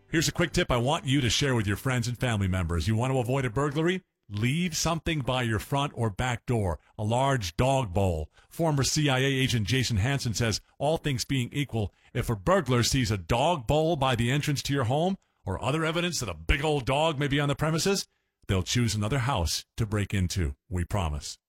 Here's a quick tip I want you to share with your friends and family members. You want to avoid a burglary? Leave something by your front or back door, a large dog bowl. Former CIA agent Jason Hansen says, all things being equal, if a burglar sees a dog bowl by the entrance to your home or other evidence that a big old dog may be on the premises, they'll choose another house to break into. We promise.